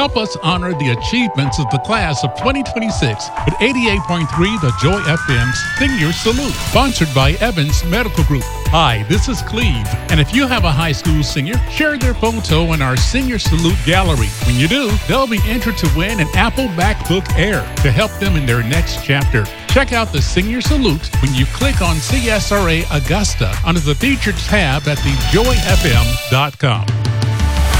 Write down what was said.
Help us honor the achievements of the class of 2026 with 88.3 The Joy FM's Senior Salute, sponsored by Evans Medical Group. Hi, this is Cleve, and if you have a high school senior, share their photo in our Senior Salute gallery. When you do, they'll be entered to win an Apple MacBook Air to help them in their next chapter. Check out the Senior Salute when you click on CSRA Augusta under the Featured tab at thejoyfm.com.